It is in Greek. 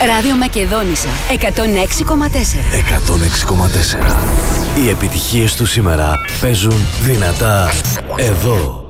Ράδιο Μακεδόνισσα 106,4. 106,4. Οι επιτυχίες του σήμερα παίζουν δυνατά εδώ.